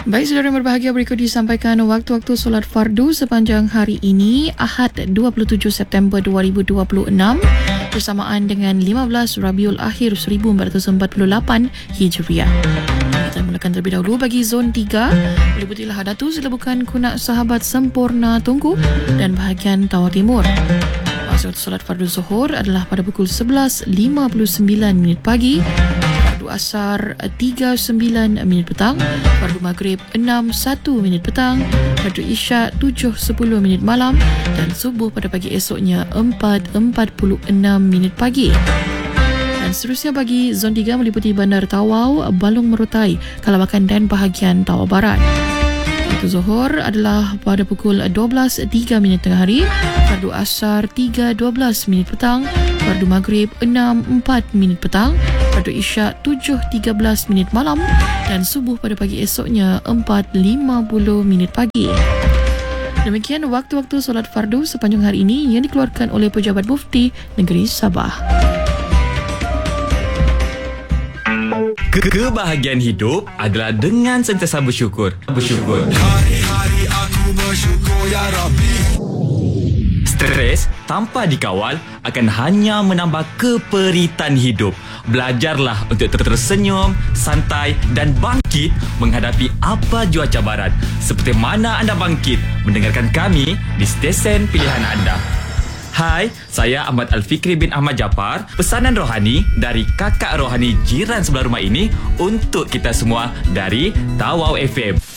Baik, saudara yang berbahagia, berikut disampaikan waktu-waktu solat fardu sepanjang hari ini, Ahad 27 September 2026 bersamaan dengan 15 Rabiul Akhir 1448 Hijriah. Kita mulakan terlebih dahulu bagi zon 3, meliputilah Hadatu, Selabukan, Kunak, Sahabat, Sempurna, Tungku dan bahagian Tawau Timur. Waktu solat fardu zuhur adalah pada pukul 11.59 pagi, fardu asar 3.09 petang, fardu maghrib 6.01 petang, fardu isyak 7.10 malam dan subuh pada pagi esoknya 4.46 pagi. Dan seterusnya bagi zon 3 meliputi Bandar Tawau, Balung Merotai, Kalabakan dan bahagian Tawau Barat. Waktu zuhur adalah pada pukul 12.03 tengah hari, fardu asar 3.12 petang, fardu maghrib 6.04 petang, fardu isyak 7.13 malam dan subuh pada pagi esoknya 4.50 pagi. Demikian waktu-waktu solat fardu sepanjang hari ini yang dikeluarkan oleh Pejabat Mufti Negeri Sabah. Kebahagiaan hidup adalah dengan sentiasa bersyukur. Hari-hari aku bersyukur ya Rabbi. Stres tanpa dikawal akan hanya menambah keperitan hidup. Belajarlah untuk tersenyum, santai dan bangkit menghadapi apa jua cabaran. Seperti mana anda bangkit mendengarkan kami di stesen pilihan anda. Hai, saya Ahmad Al-Fikri bin Ahmad Japar. Pesanan rohani dari kakak rohani jiran sebelah rumah ini untuk kita semua dari Tawau FM.